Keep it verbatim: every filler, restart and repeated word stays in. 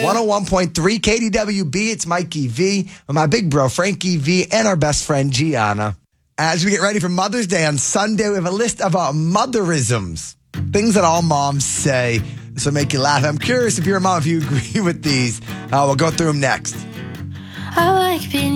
one oh one point three K D W B. It's Mikey V with my big bro Frankie V and our best friend Gianna. As we get ready for Mother's Day on Sunday, we have a list of our motherisms, things that all moms say. This will make you laugh. I'm curious if you're a mom, if you agree with these. Uh, we'll go through them next. I like being